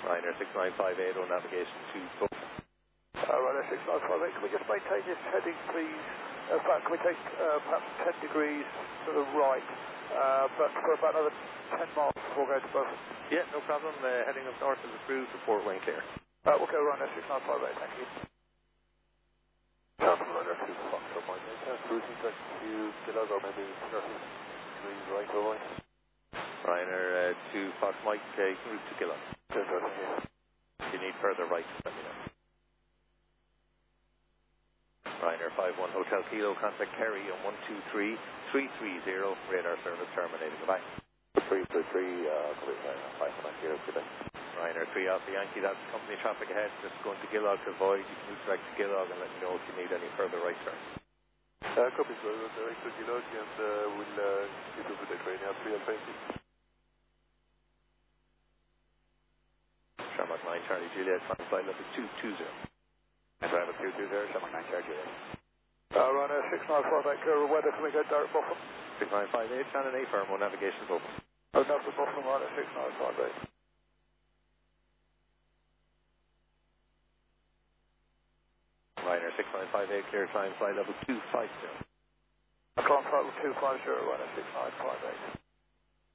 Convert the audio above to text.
Ryanair 6958 on navigation to go. Ryanair 6958, can we just maintain this heading, please? In fact, can we take perhaps 10 degrees to the right, but for about another 10 miles before going to Beaufort? Yeah, no problem. Heading up north is approved, report wing clear. We'll go Ryanair 6958, thank you. Ryanair 2 Fox on my data, cruising back to Gillard, or maybe 30 degrees right or right. Ryanair 2 Fox Mike, route to Gillard. If you need further right, let me know. Ryanair 51 Hotel Kilo, contact Kerry on 123-330, radar service terminating. Goodbye. 323, Ryanair 5 Ryanair 3 Alpha Yankee, that's company traffic ahead, just going to Gillard to avoid. You can move direct to Gillard and let me know if you need any further right turn. Copy, so we'll direct to Gillard and we'll keep up with the train at 3 Alpha Yankee. Shamrock 9 Charlie Juliet, flight level 220. Driver 220, Shamrock 9 Charlie Juliet. Ryanair 6958, weather, can we go direct Botham? 6958, Shannon A firm on navigation is open. Enough for Botham, Ryanair 6958. Ryanair 6958, clear climb, flight level 250. Climb flight level 250, Ryanair 6958.